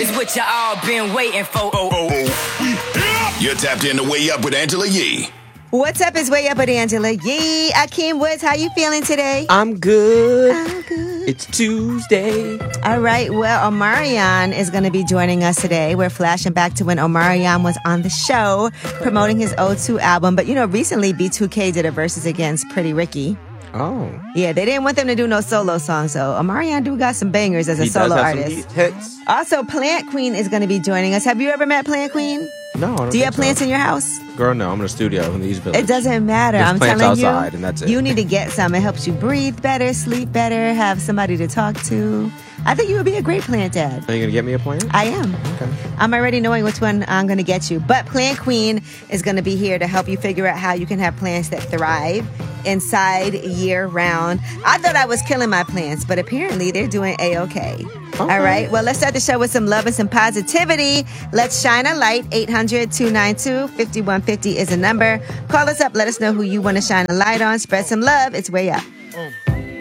is what you all been waiting for. You're tapped in to Way Up with Angela Yee. What's up? It's Way Up with Angela Yee. Akeem Woods, how you feeling today? I'm good. I'm good. It's Tuesday. All right. Well, Omarion is going to be joining us today. We're flashing back to when Omarion was on the show promoting his O2 album. But, recently B2K did a versus against Pretty Ricky. Oh. Yeah, they didn't want them to do no solo songs, so Omarion do got some bangers as a solo artist. Hits. Also, Plant Queen is going to be joining us. Have you ever met Plant Queen? No, I don't Do you have think plants so. in your house? Girl, no. I'm in a studio in the East Village. It doesn't matter. There's I'm plants telling you. outside, and that's it. You need to get some. It helps you breathe better, sleep better, have somebody to talk to. I think you would be a great plant dad. Are you going to get me a plant? I am. Okay. I'm already knowing which one I'm going to get you. But Plant Queen is going to be here to help you figure out how you can have plants that thrive inside year round. I thought I was killing my plants, but apparently they're doing A-okay. All right. Well, let's start the show with some love and some positivity. Let's shine a light. 800-292-5150 is a number. Call us up. Let us know who you want to shine a light on. Spread some love. It's Way Up.